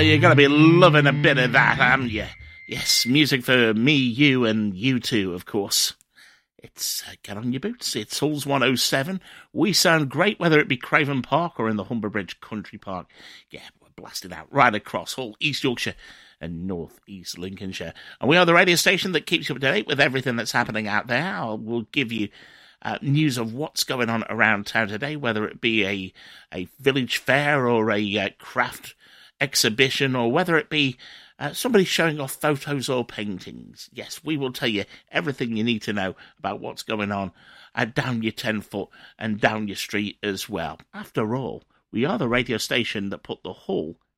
You're going to be loving a bit of that, aren't you? Yes, music for me, you, and you too, of course. It's Get On Your Boots. It's Halls 107. We sound great, whether it be Craven Park or in the Humber Bridge Country Park. Yeah, we're blasted out right across Hull, East Yorkshire and North East Lincolnshire. And we are the radio station that keeps you up to date with everything that's happening out there. We'll give you news of what's going on around town today, whether it be a village fair or a craft exhibition, or whether it be somebody showing off photos or paintings. Yes, we will tell you everything you need to know about what's going on down your 10-foot and down your street as well. After all, we are the radio station that put the Hull